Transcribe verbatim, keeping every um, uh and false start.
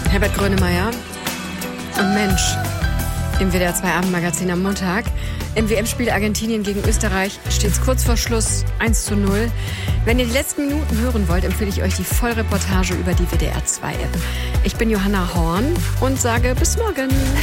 Herbert Grönemeyer und Mensch im W D R zwei Abendmagazin am Montag. Im W M-Spiel Argentinien gegen Österreich steht es kurz vor Schluss eins zu null. Wenn ihr die letzten Minuten hören wollt, empfehle ich euch die Vollreportage über die W D R zwei App. Ich bin Johanna Horn und sage bis morgen.